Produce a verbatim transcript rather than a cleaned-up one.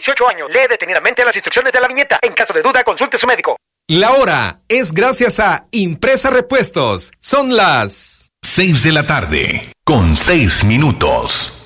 dieciocho años. Lee detenidamente las instrucciones de la viñeta. En caso de duda, consulte a su médico. La hora es gracias a Impresa Repuestos. Son las seis de la tarde, con seis minutos.